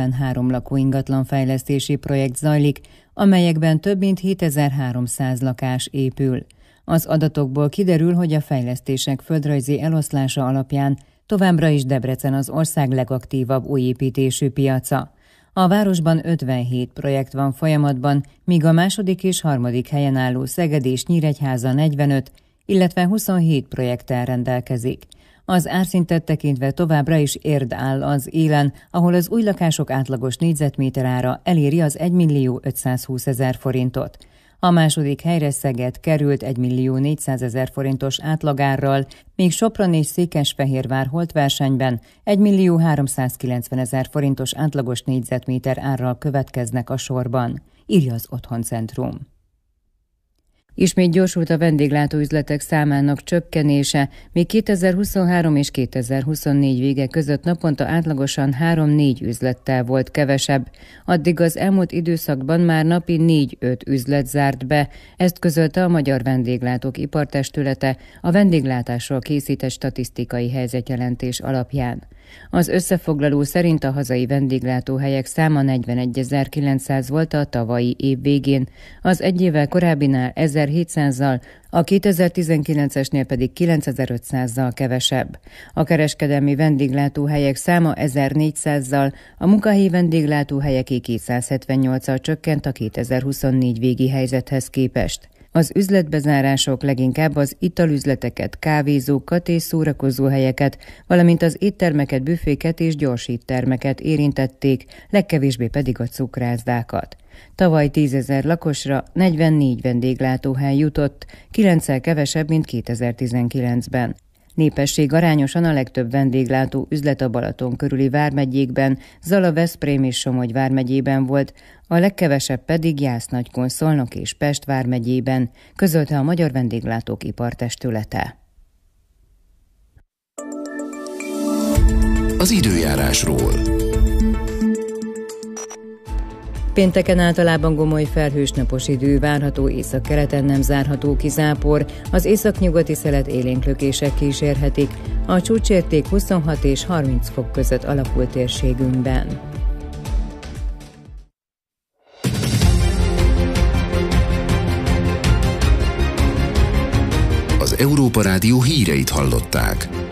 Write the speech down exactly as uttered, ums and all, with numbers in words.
hetvenhárom lakóingatlan fejlesztési projekt zajlik, amelyekben több mint hétezer-háromszáz lakás épül. Az adatokból kiderül, hogy a fejlesztések földrajzi eloszlása alapján továbbra is Debrecen az ország legaktívabb újépítésű piaca. A városban ötvenhét projekt van folyamatban, míg a második és harmadik helyen álló Szeged és Nyíregyháza negyvenöt, illetve huszonhét projekttel rendelkezik. Az árszintet tekintve továbbra is érd áll az élen, ahol az új lakások átlagos négyzetméter ára eléri az egymillió ötszázhúszezer forintot. A második helyre Szeged került egymillió négyszázezer forintos átlagárral, míg Sopron és Székesfehérvár holt versenyben egymillió háromszázkilencvenezer forintos átlagos négyzetméter árral következnek a sorban, írja az Otthoncentrum. Ismét gyorsult a vendéglátóüzletek számának csökkenése, míg kétezer-huszonhárom és kétezer-huszonnégy vége között naponta átlagosan három-négy üzlettel volt kevesebb. Addig az elmúlt időszakban már napi négy-öt üzlet zárt be, ezt közölte a Magyar Vendéglátók Ipartestülete a vendéglátásról készített statisztikai helyzetjelentés alapján. Az összefoglaló szerint a hazai vendéglátóhelyek száma negyvenegyezer-kilencszáz volt a tavalyi év végén, az egy évvel korábbinál ezerhétszázzal, a kétezer-tizenkilencesnél pedig kilencezer-ötszázzal kevesebb. A kereskedelmi vendéglátóhelyek száma ezernégyszázzal, a munkahelyi vendéglátóhelyeké kétszázhetvennyolccal csökkent a kétezer-huszonnégy végi helyzethez képest. Az üzletbezárások leginkább az italüzleteket, kávézókat és szórakozóhelyeket, valamint az éttermeket, büféket és gyorsítermeket érintették, legkevésbé pedig a cukrászdákat. Tavaly tízezer lakosra negyvennégy vendéglátóhely jutott, kilenccel kevesebb, mint kétezer-tizenkilencben. Népesség arányosan a legtöbb vendéglátó üzlet a Balaton körüli vármegyékben, Zala, Veszprém és Somogy vármegyében volt, a legkevesebb pedig Jász-Nagykun, Szolnok és Pest vármegyében, közölte a Magyar Vendéglátók Ipartestülete. Az időjárásról. Pénteken általában gomoly felhős napos idő várható, északkeleten nem zárható ki zápor, az északnyugati szelet élénklökések kísérhetik, a csúcsérték huszonhat és harminc fok között alakul térségünkben. Az Európa Rádió híreit hallották.